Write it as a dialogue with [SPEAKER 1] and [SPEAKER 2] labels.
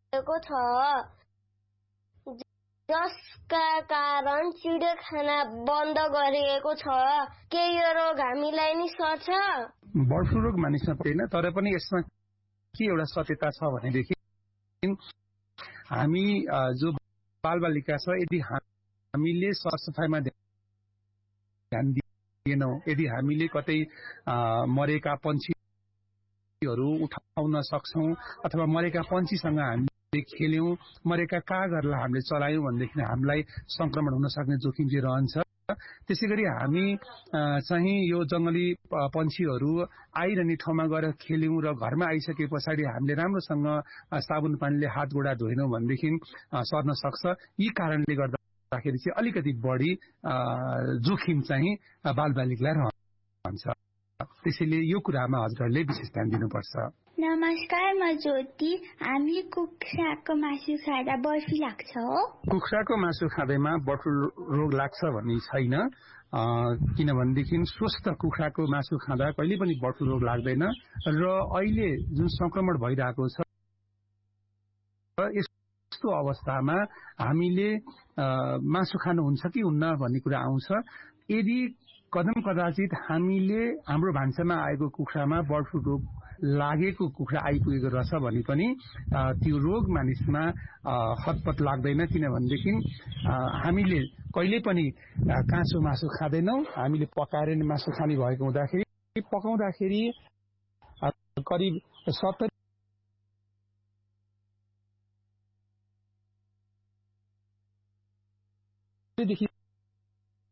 [SPEAKER 1] छ जसका कारण चिडियाखाना बन्द गरिएको छ। के यो रोग हामीलाई नि सर्छ?
[SPEAKER 2] बर्ड फ्लू रोग मानिसमा पर्दैन, तर पनि यसमा के एउटा सत्यता छ भनेदेखि हामी जो बालबालिका छ यदि हामीले सरसफाइमा ध्यान दिएनौं, यदि हामीले कतै मरेका पन्छीहरू उठाउन सक्छौं अथवा मरेका पन्छीसँग हामीले खेल्यौं, मरेका कागहरूलाई हामीले चलायौं भनेदेखि हामीलाई संक्रमण हुन सक्ने जोखिम चाहिँ रहन्छ। त्यसैगरी हामी चाहिँ यो जंगली पन्छीहरू आइरहने ठाउँमा गएर खेल्यौं र घरमा आइसके पछाडि हामीले राम्रोसँग साबुन पानीले हात गोडा धोएनौं भनेदेखि सर्न सक्छ। यी कारणले गर्दाखेरि चाहिँ अलिकति बढी जोखिम चाहिँ बालबालिकालाई रहन्छ। त्यसैले यो कुरामा हजुरहरूले विशेष ध्यान दिनुपर्छ।
[SPEAKER 3] नमस्कार, म ज्योति। हामी कुखुराको मासु खाँदा बर्ड फ्लू लाग्छ हो?
[SPEAKER 2] कुखुराको मासु खाँदैमा बर्ड फ्लू रोग लाग्छ भन्ने छैन, किनभनेदेखि स्वस्थ कुखुराको मासु खाँदा कहिले पनि बर्ड फ्लू रोग लाग्दैन। र अहिले जुन संक्रमण भइरहेको छ यस्तो अवस्थामा हामीले मासु खानुहुन्छ कि हुन्न भन्ने कुरा आउँछ। यदि कदाचित हामीले हाम्रो भान्सामा आएको कुखुरामा बर्ड फ्लू रोग लागेको कुखुरा आइपुगेको रहेछ भने पनि त्यो रोग मानिसमा हतपत लाग्दैन, किनभनेदेखि हामीले कहिले पनि काँचो मासु खाँदैनौं। हामीले पकाएर नै मासु खाने भएको हुँदाखेरि पकाउँदाखेरि करिब 70 देखि